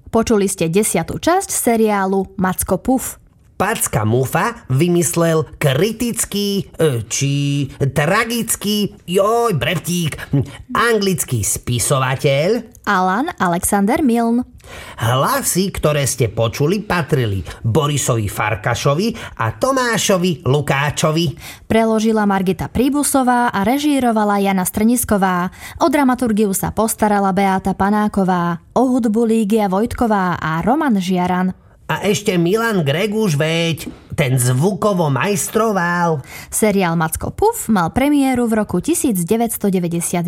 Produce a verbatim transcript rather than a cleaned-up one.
Počuli ste desiatú časť seriálu Macko Puf. Packa Mufa vymyslel kritický, či tragický, joj, brevtík, anglický spisovateľ Alan Alexander Milne. Hlasy, ktoré ste počuli, patrili Borisovi Farkašovi a Tomášovi Lukáčovi. Preložila Margita Príbusová a režírovala Jana Strnisková. O dramaturgiu sa postarala Beáta Panáková, o hudbu Lígia Vojtková a Roman Žiaran. A ešte Milan Greguš, veď, ten zvukovo majstroval. Seriál Macko Puf mal premiéru v roku devätnásťstodeväťdesiat.